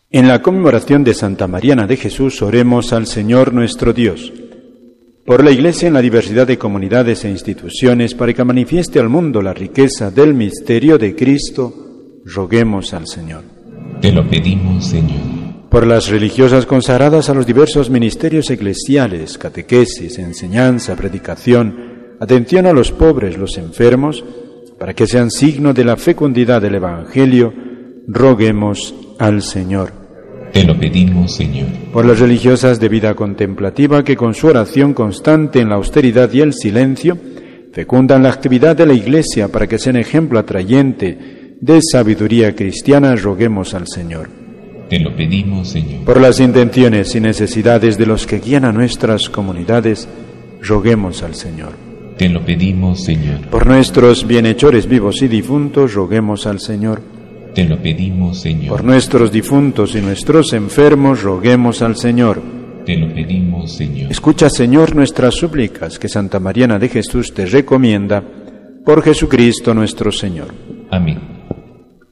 En la conmemoración de Santa Mariana de Jesús oremos al Señor nuestro Dios. Por la Iglesia en la diversidad de comunidades e instituciones, para que manifieste al mundo la riqueza del misterio de Cristo, roguemos al Señor. Te lo pedimos, Señor. Por las religiosas consagradas a los diversos ministerios eclesiales, catequesis, enseñanza, predicación, atención a los pobres, los enfermos, para que sean signo de la fecundidad del Evangelio, roguemos al Señor. Te lo pedimos, Señor. Por las religiosas de vida contemplativa que con su oración constante en la austeridad y el silencio fecundan la actividad de la Iglesia para que sean ejemplo atrayente de sabiduría cristiana, roguemos al Señor. Te lo pedimos, Señor. Por las intenciones y necesidades de los que guían a nuestras comunidades, roguemos al Señor. Te lo pedimos, Señor. Por nuestros bienhechores vivos y difuntos, roguemos al Señor. Te lo pedimos, Señor. Por nuestros difuntos y nuestros enfermos, roguemos al Señor. Te lo pedimos, Señor. Escucha, Señor, nuestras súplicas, que Santa Mariana de Jesús te recomienda, por Jesucristo nuestro Señor. Amén.